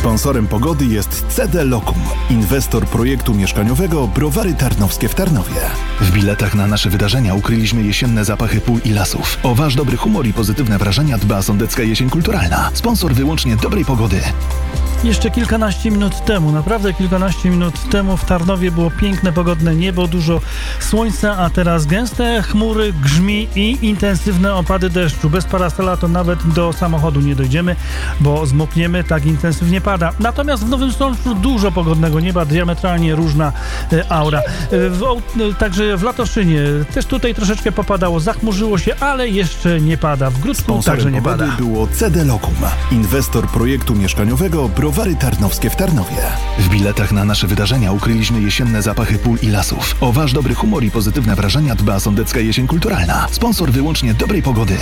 Sponsorem pogody jest CD Lokum, inwestor projektu mieszkaniowego Browary Tarnowskie w Tarnowie. W biletach na nasze wydarzenia ukryliśmy jesienne zapachy pól i lasów. O wasz dobry humor i pozytywne wrażenia dba Sądecka Jesień Kulturalna. Sponsor wyłącznie dobrej pogody. Jeszcze kilkanaście minut temu, naprawdę kilkanaście minut temu w Tarnowie było piękne, pogodne niebo, dużo słońca, a teraz gęste chmury, grzmi i intensywne opady deszczu. Bez parasola to nawet do samochodu nie dojdziemy, bo zmokniemy, tak intensywnie pada. Natomiast w Nowym Sączu dużo pogodnego nieba, diametralnie różna aura. Także w Latoszynie też tutaj troszeczkę popadało, zachmurzyło się, ale jeszcze nie pada. W Gródzku Sponsorem także nie pogody pada. było CD Lokum, inwestor projektu mieszkaniowego Browary Tarnowskie w Tarnowie. W biletach na nasze wydarzenia ukryliśmy jesienne zapachy pól i lasów. O wasz dobry humor i pozytywne wrażenia dba Sądecka Jesień Kulturalna. Sponsor wyłącznie dobrej pogody.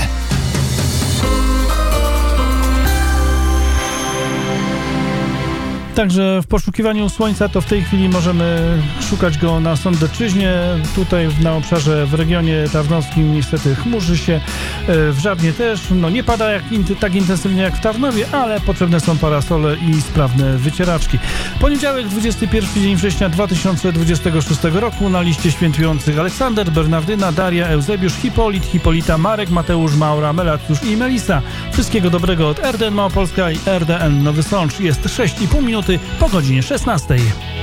Także w poszukiwaniu słońca to w tej chwili możemy szukać go na Sądecczyźnie. Tutaj na obszarze w regionie tarnowskim niestety chmurzy się. W Żarnie też. Nie pada tak intensywnie jak w Tarnowie, ale potrzebne są parasole i sprawne wycieraczki. Poniedziałek, 21 dzień września 2026 roku. Na liście świętujących Aleksander, Bernardyna, Daria, Eusebiusz, Hipolit, Hipolita, Marek, Mateusz, Maura, Melatiusz i Melisa. Wszystkiego dobrego od RDN Małopolska i RDN Nowy Sącz. Jest 6,5 minuty po godzinie 16.